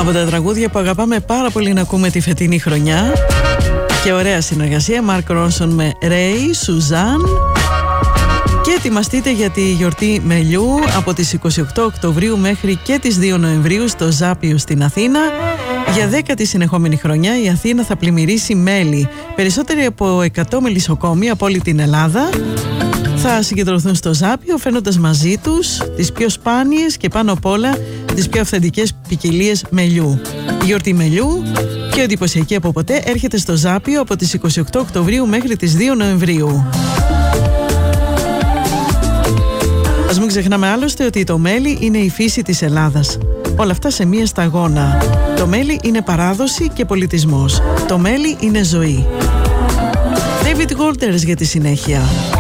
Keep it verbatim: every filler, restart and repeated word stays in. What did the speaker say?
Από τα τραγούδια που αγαπάμε πάρα πολύ να ακούμε τη φετινή χρονιά. Και ωραία συνεργασία, Μαρκ Ρόνσον με Ρέι, Σουζάν. Και ετοιμαστείτε για τη γιορτή μελιού από τις είκοσι οκτώ Οκτωβρίου μέχρι και τις δύο Νοεμβρίου στο Ζάπιο στην Αθήνα. Για δέκατη συνεχόμενη χρονιά η Αθήνα θα πλημμυρίσει μέλι. Περισσότεροι από εκατό μελισσοκόμοι από όλη την Ελλάδα θα συγκεντρωθούν στο Ζάπιο, φέρνοντας μαζί τους τις πιο σπάνιες και πάνω απ' όλα τις πιο αυθεντικές ποικιλίες μελιού. Η γιορτή μελιού, πιο εντυπωσιακή από ποτέ, έρχεται στο Ζάπιο από τις είκοσι οκτώ Οκτωβρίου μέχρι τις δύο Νοεμβρίου. Ας μην ξεχνάμε άλλωστε ότι το μέλι είναι η φύση της Ελλάδας. Όλα αυτά σε μία σταγόνα. Το μέλι είναι παράδοση και πολιτισμός. Το μέλι είναι ζωή. David Walters για τη συνέχεια.